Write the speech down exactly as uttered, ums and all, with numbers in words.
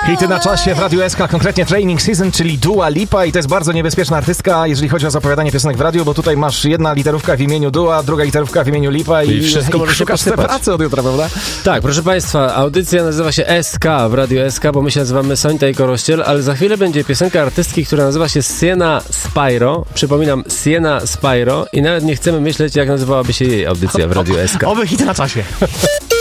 Hity na czasie w Radiu S K, konkretnie Training Season, czyli Dua Lipa, i to jest bardzo niebezpieczna artystka, jeżeli chodzi o zapowiadanie piosenek w radiu, bo tutaj masz jedna literówka w imieniu Dua, druga literówka w imieniu Lipa i, I wszystko może się szukasz sobie posypać. pracy od jutra, prawda? Tak, proszę Państwa, audycja nazywa się S K w Radiu S K, bo my się nazywamy Sońta i Korościel, ale za chwilę będzie piosenka artystki, która nazywa się Sienna Spyro. Przypominam, Sienna Spyro, i nawet nie chcemy myśleć, jak nazywałaby się jej audycja w Radiu S K. Oby hity na czasie.